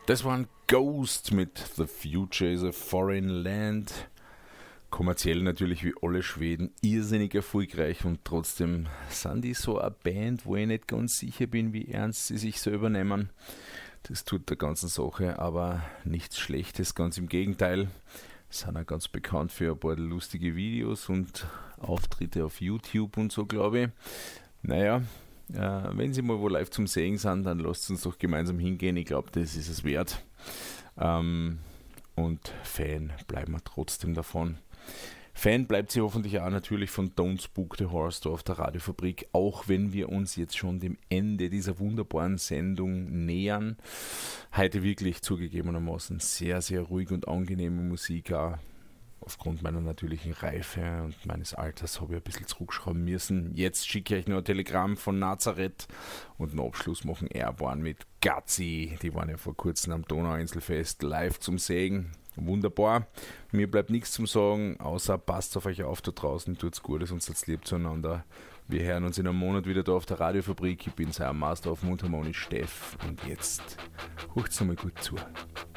Das war ein Ghost mit The Future is a Foreign Land. Kommerziell natürlich wie alle Schweden irrsinnig erfolgreich und trotzdem sind die so eine Band, wo ich nicht ganz sicher bin, wie ernst sie sich selber nehmen. Das tut der ganzen Sache aber nichts Schlechtes, ganz im Gegenteil. Sind auch ganz bekannt für ein paar lustige Videos und Auftritte auf YouTube und so, glaube ich. Naja, wenn sie mal wo live zum Sehen sind, dann lasst uns doch gemeinsam hingehen. Ich glaube, das ist es wert. Und Fan bleiben wir trotzdem davon. Fan bleibt sie hoffentlich auch natürlich von Don't Spook the Horse da auf der Radiofabrik, auch wenn wir uns jetzt schon dem Ende dieser wunderbaren Sendung nähern. Heute wirklich zugegebenermaßen sehr, sehr ruhig und angenehme Musik, auch aufgrund meiner natürlichen Reife und meines Alters habe ich ein bisschen zurückschrauben müssen. Jetzt schicke ich euch noch ein Telegramm von Nazareth und einen Abschluss machen Airborne mit Gazzi. Die waren ja vor kurzem am Donauinselfest live zum Sehen. Wunderbar. Mir bleibt nichts zum Sagen, außer passt auf euch auf da draußen, tut's Gutes und seid lieb zueinander. Wir hören uns in einem Monat wieder da auf der Radiofabrik. Ich bin euer Master auf Mundharmonisch Steff und jetzt hört's nochmal gut zu.